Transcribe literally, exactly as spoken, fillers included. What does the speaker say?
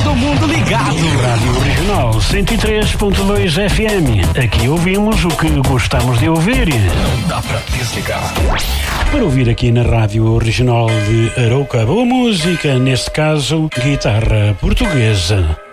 todo mundo ligado. Rádio Regional cento e três ponto dois F M. Aqui ouvimos o que gostamos de ouvir. Não dá pra desligar. Para ouvir aqui na Rádio Regional de Arouca, boa música, neste caso, guitarra portuguesa.